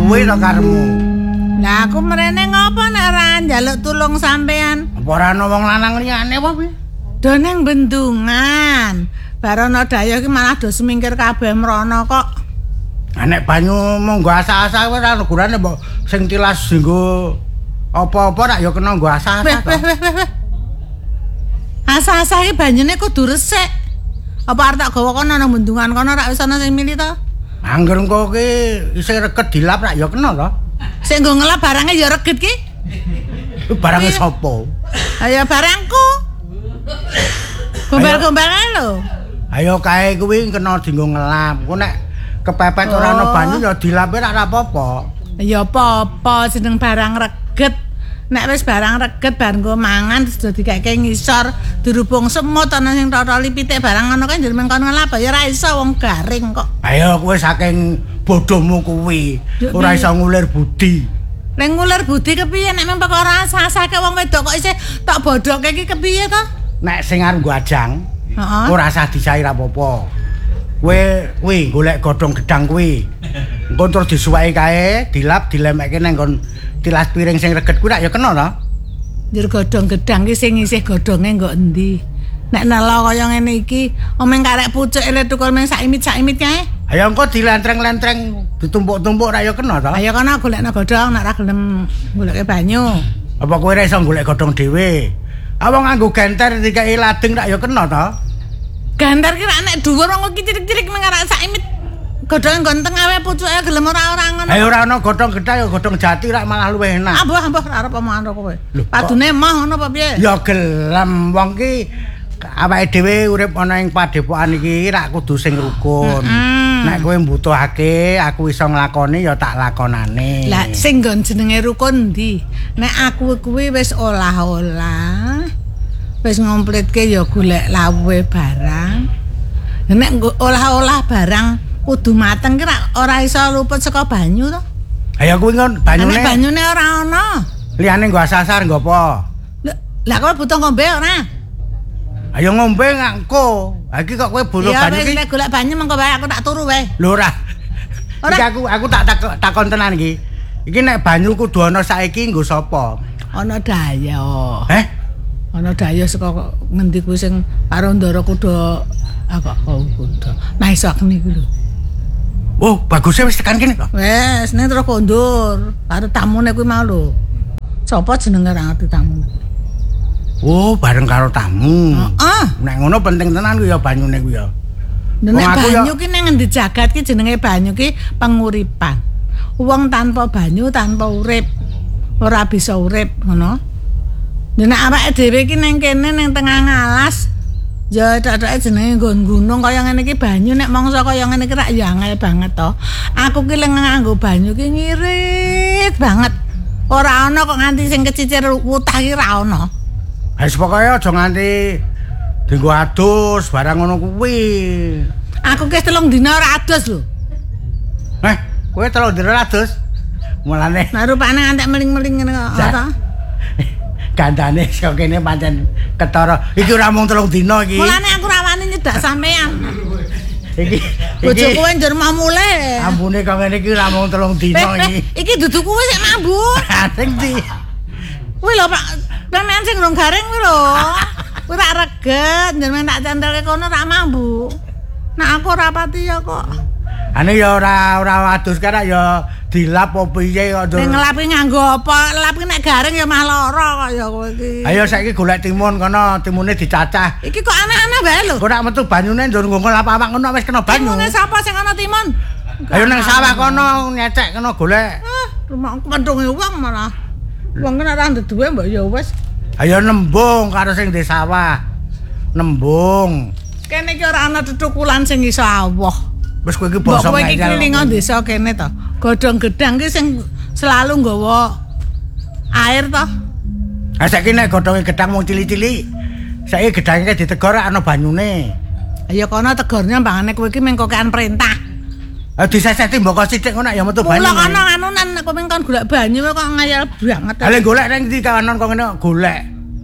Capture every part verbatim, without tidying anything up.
kuwi to karemu. Lah aku mrene ngopo nek ora njaluk tulung sampean? Apa ora ana wong lanang liyane apa piye? Do nang bendungan. Barono dayo iki malah do semingkir kabeh mrono kok. Nek banyu monggo asa-asa kowe ora gurane mbok sing tilas dienggo apa-apa rak ya kena nggo asa-asa to. Asa-asa iki banyune kudu resik. Apa arep tak gawa kono nang bendungan kono rak wis ana sing mili to? Angger engko ki isih reget dilap rak ya kena to. Sing nggo ngelap barange ya reget ki. Barange sapa? Ayo barangku. Gombal-gombalan lho. Ayo kae kuwi kena dienggo ngelap. Ku nek kepepet ora ana banyu ya dilape rak ora apa-apa. Ya apa-apa jeneng barang reget. Nek wis barang reget bar nggo mangan terus do dikeke ngisor dirubung semut ana sing totoli pitik barang ngono kan jeneng kon ngelap ya ora iso wong garing kok. Ayo kowe saking bodohmu kuwi ora iso ngulir budi. Nek ngulir budi kepiye nek mung perkara asa-asake wong wedok kok isih tok bodoke iki kepiye to? Nek sing arep nggo ajang heeh ora usah disair apa-apa. Kowe kuwi golek godhong gedang kuwi. Engko terus disuwaki kae, dilap, dilemekke nang nggon tilas piring sing reget kuwi rak ya kena to. Njur godhong gedang ki sing isih godhonge nggo endi? Nek nela kaya ngene iki, omeng karek pucuk ele tukul meng sakimit-sakimit kae. Ayo engko dilentreng-lentreng, ditumpuk-tumpuk rak ya kena to. Ayo kono golekno godhong nek ora gelem goleke banyu. Apa kowe ora iso golek godhong dhewe? Awang nganggo genter dikeki ladeng rak ya kena to. Gandar ki rak nek dhuwur wong iki cirik-cirik meng arek sakimit. Godhonge nggon tengah wae pucuke gelem ora-ora ngono. Ayo ora ana godhong gedang ya godhong jati rak malah luwih enak. Ambuh-ambuh ora arep omongan karo kowe. Padune mah ngono apa piye? Ya gelem wong ki awake dhewe urip ana ing padepokan iki rak kudu sing rukun. Mm-hmm. Nek kowe mbutuhake aku iso nglakoni ya tak lakonane. Lah sing nggon jenenge rukun ndi? Nek aku kuwi wis olah-olah wis ngomplitke ya golek lawuhe barang. Nek olah-olah barang kudu mateng ki ora iso luput saka banyu to. Ayo kuwi kon banyune. Nek banyune ora ana. Liyane nggo asasar nggo apa? Lah kowe butuh ngombe ora? Ayo ngombe ngangko. Ha iki kok kowe bolo banyu Ya iki. wis golek banyu mengko wae aku tak turu wae. Lho ora. Iki aku aku tak takon tenan iki. Iki nek banyu kudu ana saiki nggo sapa? Ana daya. Heh? Ana daya saka ngendi kuwi sing karo Ndara Kuda agak kau kuda. Nah iso niku lho. Oh, bagusnya wis tekan kene kok. Wes, nek terus kondur karo tamune kuwi mau lho. Sapa jenenge ora ngerti tamune? Oh, bareng karo tamu. Heeh. Nek ngono penting tenan kuwi ya banyune kuwi ya. Nek banyu ki ning ngendi jagat ki jenenge banyu ki penguripan. Wong tanpa banyu tanpa urip. Ora bisa urip, ngono. Nek awake dhewe ki ning kene ning tengah ngalas ya cacake jenenge nggon gunung kaya ngene iki banyu nek mangsa kaya ngene iki rak ya angel banget to. Aku ki lek nganggo banyu ki ngirit banget. Ora ana kok nganti sing kecicir wutah ki ra ana. Wis pokoke aja nganti dienggo adus barang ngono kuwi. Aku ki telung dina ora adus lho. Eh, kowe telung dina adus. Mulane nah rupane antek meling-meling ngene kok ta. Gandane kok kene pancen ketara. Iki ora mung telung dina iki. Mulane aku ra wani nyedak sampean. Iki bojo kowe njur mau mulih. Ampune kok ngene iki ora mung telung dina iki. Iki dudu kowe sik mabuk. Sing ndi? Kuwi lho Pak, sampean sing rong garing kuwi lho. Kuwi rak reget, njenengan tak cantelke kono rak mabuk. Nah aku ora pati ya kok. Ane ya ora ora adus kan ya dilap opo piye kok. Ning ngelapi nganggo apa? Ngelapi nek garing ya mah lara kok ya kowe iki. Ayo saiki golek timun kono, timune dicacah. Iki kok aneh-aneh wae lho. Kok rak metu banyune njur nggo ngelap awak ngono wis kena banyu. Timune sapa sing ana timun? Ayo nang sawah kono nyecek kena golek. Ah, rumahku pentunge wong malah. Wong kena ora duwe mbok ya wis. Ayo nembung karo sing di sawah. Nembung. Kene iki ora ana tetukulan sing iso awoh. Wis kowe iki basa kowe iki kelilingan desa kene to. Godhong gedang ki sing selalu nggawa air to. Ha saiki nek godhonge gedang mung cili-cili. Saiki gedange ditegor ana banyune. Ya kono tegornya mbangane kowe iki mengkokean perintah. Ah diseseti mboko sithik ngono ya metu banyu. Mula kono anunan nek kowe kon golek banyu kok ngayal banget. Ha lek golek ning ndi kawanan kok ngene golek.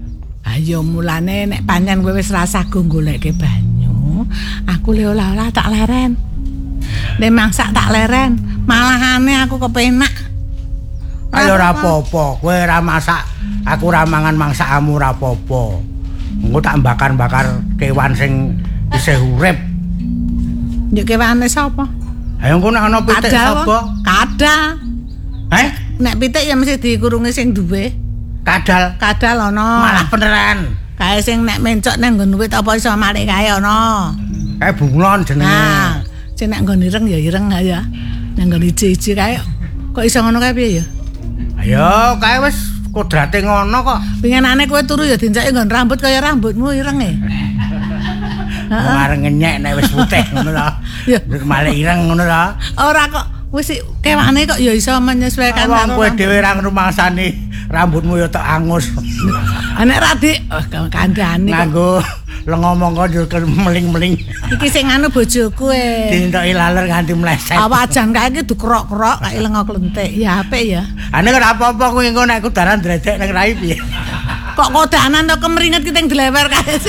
Ayo mulane nek pancen kowe wis rasa go goleke banyu, aku le olah-olah tak leren. Nek mangsak tak leren, Malahane aku kepenak. Ayo ora apa-apa, kowe ora masak, aku ora mangan mangsakamu ora apa-apa. Engko tak bakar-bakar kewan sing isih urip. Yo kewane sapa? Ayo engko nek ana pitik sapa? Kadal. Heh? Nek pitik ya mesti dikurungi sing duwe. Kadal. Kadal ana. Malah beneran. Kae sing nek mencok nang nggon wit apa iso malik kae ana. Kae bunglon jenenge. Nah, sing nek nggon ireng ya ireng ya. Nang nggon iji-iji kae kok iso ngono kae piye ya? Ayo, kae wis kodrate ngono kok. Pingenane kowe turu ya dincake nggon rambut kaya rambutmu ireng e. Heeh. Areng ngenyek nek wis putih ngono to. Ya, malah ireng ngono to. Ora kok wis kewane kok ya iso menyesuaikan karo kowe dhewe ra ngrumangsani rambutmu ya tok angus. Nek ra dik kandhane nganggo lengo mongko yo meling-meling. Iki sing anu bojoku e. Dintoki laler nganti mleset. Awajan kae iki dikrok-krok kae lengo klentik. Ya apik ya. Ane ora apa-apa kowe engko nek kudaran dredek nang rai piye. Kok kodanan to kemringet ki teng dilewer kae.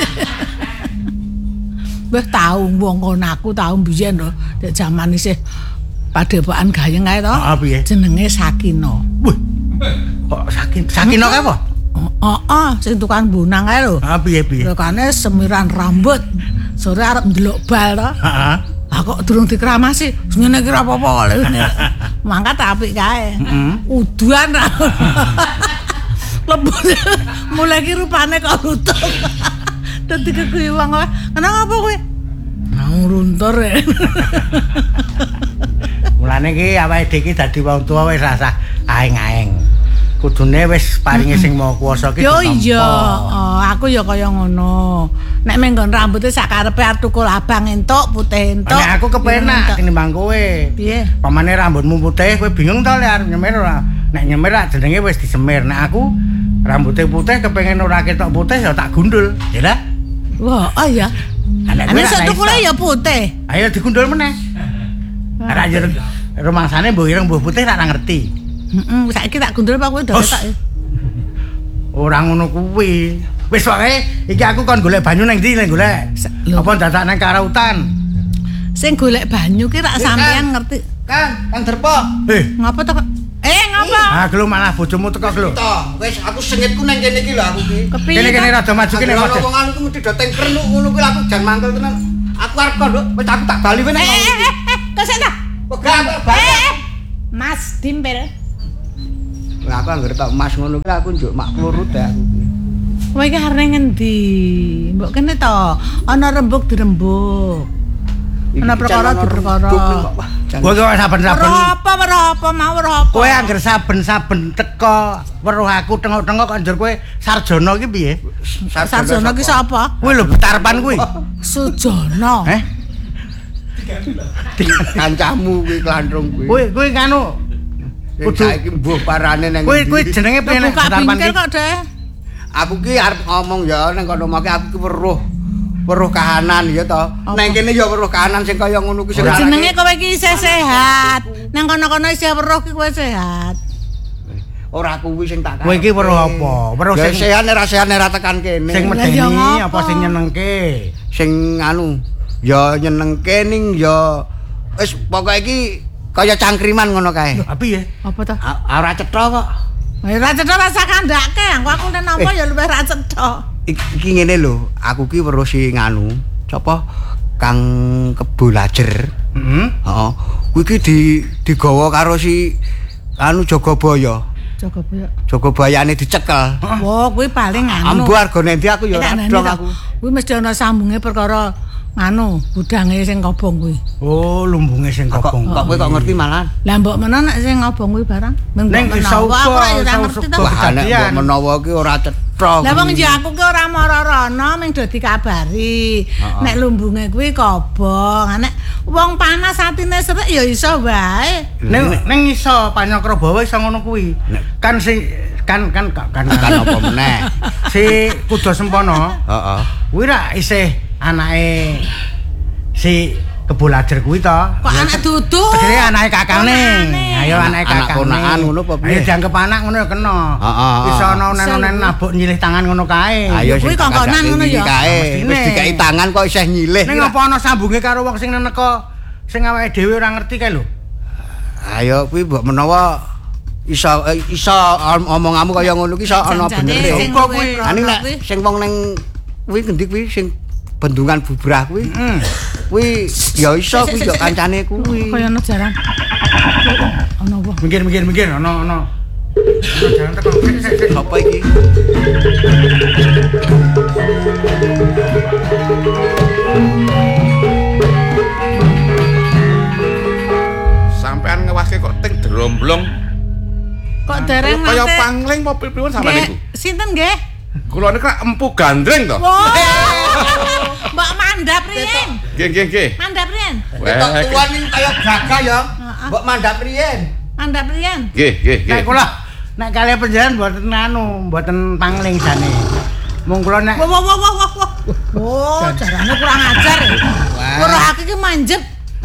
Wis tau wong kono aku tau biyen to, nek jaman isih Padepokan Gayeng kae to. Heeh piye? Jenenge Sakino. Wih. Kok Sakin Sakino kae apa? Heeh, sing tukang bunang kae lho. Ah piye piye? Tukane semiran rambut. Sore arep ndelok bal to. Heeh. Ah kok durung dikramasi. Ngene iki ora apa-apa lho. Mangkat apik kae. Heeh. Uduan ra. Lebur. Mulai ki rupane kok rutuk. Dadi kekuwi wong. Kenapa kowe? Mau runtur e. Mulane iki awake dhewe iki dadi wong tuwa wis rasah aeng-aeng. Kudune wis paringi sing maha kuwasa iki. Yo iya, oh, aku ya kaya ngono. Nek menggon rambute sakarepe arep tukul abang entuk, putih entuk. Nek aku kepenak tinimbang kowe. Piye? Pamane rambutmu putih, kowe bingung to lek arep nyemir ora. Nek nyemir rak jenenge wis disemir. Nek aku rambutnya putih kepengen ora ketok putih ya tak gundul. Ya lah. Wah, oh ya. Nek sok tukule ya putih. Ayo digundul meneh. Ora yo rumangsane mbok ireng mbok putih tak ngerti. Heeh, saiki tak gundul apa kowe do ketok. Ora ngono kuwi. Wis wae iki aku kon golek banyu nang ndi nek golek. Apa dadak nang karautan. Sing golek banyu ki rak sampean ngerti. Kang, Kang Derpo. Eh, ngapa to? Eh, ngapa? Ah, gelo malah bojomu teko gelo. To, wis aku sengitku nang kene iki lho aku ki. Kene-kene rada maju kene model. Wong anu ku mesti do tengker ngono kuwi aku jan mangkel tenan. Aku arep kok, wis aku tak bali meneh. Eh, eh, eh, kok sik ta? Pegang kok banyak. Mas Dimpel. Lah aku anggere tok Mas ngono kuwi aku njuk mak klurut ya aku ki. Kowe iki arep ngendi? Mbok kene to, ana rembug dirembug. Ana perkara diperkara. Kowe kok saben-saben apa apa mau apa? Kowe anggere saben-saben teko weruh aku tengok-tengok kok njur kowe sarjana iki piye? Sarjana ki sapa? Kuwi lho betarepan kuwi. Sujono. Heh. Kancamu kuwi klandrung kuwi. Kowe kowe kanu kudu saiki mbuh parane nang. Kowe kowe jenenge piye nek betarepan iki? Kok Deh? Aku ki arep ngomong ya nang kono make aku ki weruh weruh kahanan ya to. Nang kene ya weruh kahanan sing kaya ngono kuwi sing jenenge kowe iki isih sehat. Nang kono-kono isih weruh ki kowe sehat. Ora kuwi sing tak. Kowe iki weruh apa? Weruh sing sehat ora sehat ora tekan kene. Sing medeni apa sing nyenengke? Sing anu ya nyenengke ning ya wis pokoke iki kaya cangkriman ngono kae. Lho piye? Apa to? Ora cetha kok. Ora cetha rasa kandhake, aku aku nek napa ya luwih ra cetha. Iki ngene lho, aku ki weruh sing anu, sapa Kang Kebolajer. Heeh. Heeh. Kuwi ki di digawa karo si anu Jogobaya. Jogobaya. Jogobayane dicekel. Wah, kuwi paling anu. Ambu argane endi aku ya ora dong aku. Kuwi mesti ana sambunge perkara anu budange sing kobong kuwi. Oh, lumbunge sing kobong. Kok kowe kok ngerti malan? Lah mbok menawa nek sing ngobong kuwi barang. Ning iso aku ora ya ngerti to. Nek menawa ki ora cetha. Lah wong ya aku ki ora mara rono ming do dikabari. Nek lumbunge kuwi kobong, nek wong panas atine srek ya iso wae. Ning ning iso Panyakrobawa iso ngono kuwi. Kan si kan kan kan kan apa meneh. Si Kuda Sempono. Heeh. Kuwi ra isih anake si Kebolajer kuwi to. Kok anak dudu? Tegese anake kakane. Ayo anake kakane. Anak ngono apa piye? Ayo dianggep anak ngono ya kena. Heeh. Iso ana onen-onen nabuk nyilih tangan ngono kae. Ayo kuwi kongkonan ngono ya. Wis dikai tangan kok isih nyilih. Ning apa ana sambunge karo wong sing neneka sing awake dhewe ora ngerti kae lho. Ayo kuwi mbok menawa iso eh, iso omonganmu kaya ngono ki iso ana benere. Kok kuwi Ani nek sing wong ning kuwi ngendi kuwi sing bendungan bubrah kuwi. Heeh. Kuwi ya iso kuwi yo kancane kuwi. Kaya ana jaran. Ana wong. Minggir minggir minggir ana ana. Ana jaran teko. Apa iki? Sampean ngewaske kok ting dromblong. Kok dereng mate. Kaya pangling apa pripun sampean niku? Sinten nggih? Kula niku empu gandreng to. Mbak mandap riyen. Nggih nggih nggih. Mandap riyen. Ketok tuan ning kaya gagah ya. Mbok mandap riyen. Mandap riyen. Nggih nggih nggih. Nek kula nek kalih panjenengan mboten anu, mboten pangling jane. Mung kula nek Wah wah wah wah wah. Oh, jarane kurang ajar. Karo aku iki manjep.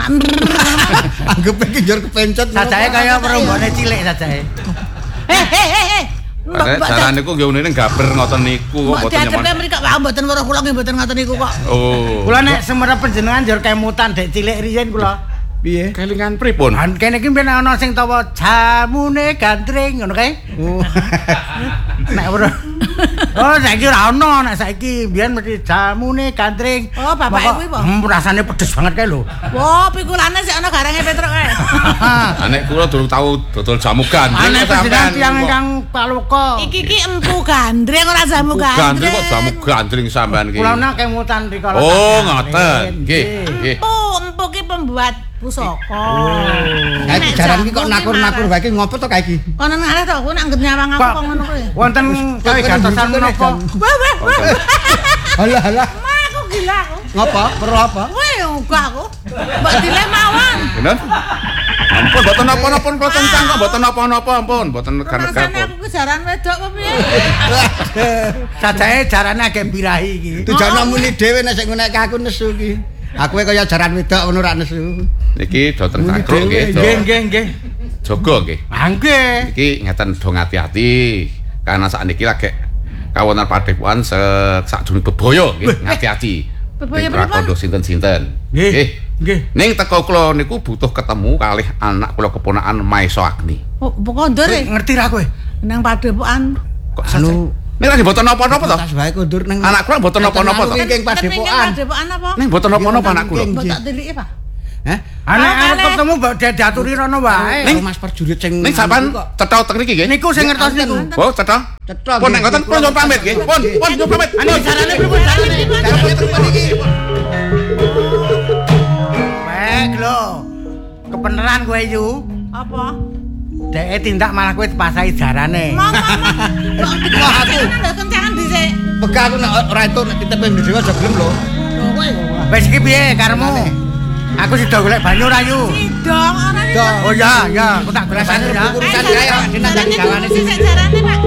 Anggep iki njur kepencet. sajae kaya perumbane cilik sajae. Heh heh heh heh. Nek jaran niku nggih unine gaber ngoten niku kok Mbok mboten diadepe nyaman. mriki kok mboten weruh kula nggih mboten ngoten niku kok. Oh. Kula nek semerep panjenengan njur kemutan dek cilik riyen kula. Piye? Kelingan pripun? Lan kene iki ben ana sing tawa jamune gandring ngono kae. Oh. Nek ora. Oh, saiki ora ana, nek saiki biyen mesti jamune gandring. Oh, bapake kuwi po. Hmm, rasane pedes banget kae lho. Wah, pikulane sik ana garange Petruk kae. Nek kula durung tau dodol jamu gandreng Ane kok panjenengan sampean. tiyang ingkang paluka. Iki ki empu gandreng ora jamu Gandreng gandreng. kok jamu gandreng sampean iki. Kula nek kemutan rikala. Oh, ngoten. Nggih, nggih. Empu, empu ki pembuat pusaka. Kae jaran iki kok nakur-nakur wae iki ngopo to kae iki? Kono ngarep to, aku nak ngget nyawang aku kok ngono kuwi. Wonten kae gatosan menapa? Wah wah wah. Halah halah. Mah aku gila aku. Ngapa? Perlu apa? Wih, enggak aku. Mbak dile mawon. Bener? Ampun, mboten napa-napa kula kencang kok, mboten napa-napa ampun, mboten Rasane negara-negara. aku kejaran wedok apa piye? Sajae jarane agek birahi iki. Tujuan muni dhewe nek sing ngonek aku nesu iki. Aku kaya jaran wedok ngono ra nesu. Niki doten Muni kakruk dhewe, nggih. Nggih, nggih, nggih. Jaga nggih. Ah, nggih. Iki ngeten dong hati-hati karena sakniki lagi kawonan padepokan se sakjroning bebaya nggih, hati-hati. Bebaya Ning pripun? prakondo sinten-sinten. Nggih. Nggih. Ning teko kula niku butuh ketemu kalih anak kula keponakan Maesa Agni. Oh, kondur e. Ngerti ra kowe? Nang padepokan. Kok Anu ning lagi mboten napa-napa to? tas wae kondur ning Anak kula mboten napa-napa to? Ning padepokan. Padepokan apa? Ning mboten napa-napa anak kula. Mbok tak tiliki, Pak. Hah? Anak Ah, arep kalih. ketemu mbok diaturi rono wae. Ning Mas Perjurit sing Ning sampean cetha teng niki nggih. Niku sing ngertos niku. Oh, cetha. Cetha. Pun nek ngoten pun nyuwun pamit nggih. Pun, pun nyuwun pamit. Anu jarane pripun jarane? Jarane pripun iki? Wek lho. Kebeneran kowe yu. Apa? Deke tindak malah kowe pasai jarane. Monggo, monggo. Kok Wah, aku. ndak kencangan dhisik. Pegah aku nek ora itu nek ditepe dhewe aja gelem lho. Lho kowe. Wis iki piye karemu? Aku sida golek banyu ra yu. Sidong ora nih. Dong. Oh ya, ya, aku tak golek banyu ya. Urusan kaya dinak Jarane gawane dulu sik jarane, Pak.